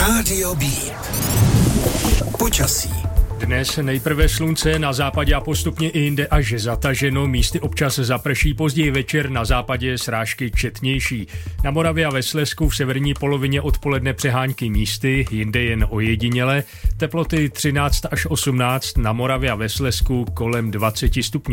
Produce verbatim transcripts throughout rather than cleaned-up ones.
Rádio B. Počasí. Dnes nejprve slunce na západě a postupně i jinde až zataženo, místy občas zaprší, později večer na západě srážky četnější. Na Moravě a ve Slezsku v severní polovině odpoledne přehánky místy, jinde jen ojediněle, teploty třináct až osmnáct, na Moravě a ve Slezsku kolem dvacet stupňů.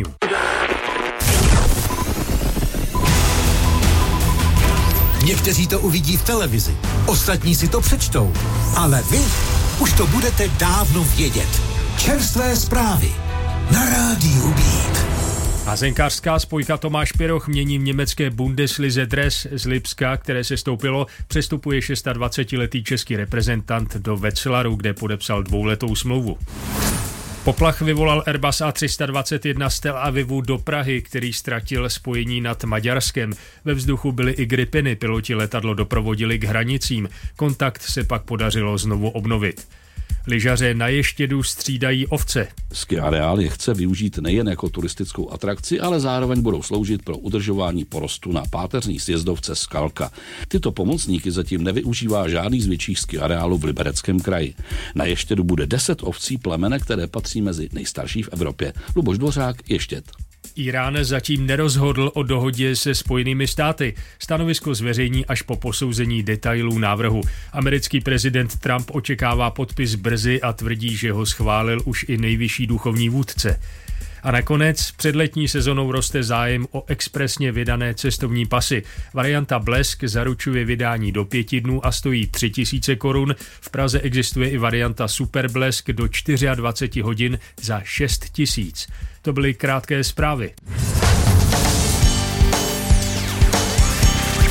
Někteří to uvidí v televizi, ostatní si to přečtou, ale vy už to budete dávno vědět. Čerstvé zprávy na Rádiu Beat. Házenkářská spojka Tomáš Piroch mění v německé Bundeslize dres z Lipska, které se stoupilo, přestupuje dvacetišestiletý český reprezentant do Wetzlaru, kde podepsal dvouletou smlouvu. Poplach vyvolal Airbus A tři sta dvacet jedna z Tel Avivu do Prahy, který ztratil spojení nad Maďarskem. Ve vzduchu byly i Gripeny, piloti letadlo doprovodili k hranicím. Kontakt se pak podařilo znovu obnovit. Lyžaře na Ještědu střídají ovce. Ski areál je chce využít nejen jako turistickou atrakci, ale zároveň budou sloužit pro udržování porostu na páteřní sjezdovce Skalka. Tyto pomocníky zatím nevyužívá žádný z větších ski areálů v Libereckém kraji. Na Ještědu bude deset ovcí plemene, které patří mezi nejstarší v Evropě. Luboš Dvořák, Ještěd. Irán zatím nerozhodl o dohodě se Spojenými státy. Stanovisko zveřejní až po posouzení detailů návrhu. Americký prezident Trump očekává podpis brzy a tvrdí, že ho schválil už i nejvyšší duchovní vůdce. A nakonec před letní sezonou roste zájem o expresně vydané cestovní pasy. Varianta Blesk zaručuje vydání do pěti dnů a stojí tři tisíce korun. V Praze existuje i varianta Superblesk do dvacet čtyři hodin za šest tisíc. To byly krátké zprávy.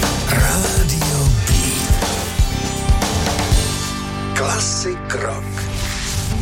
Rádio B. Klasik rock.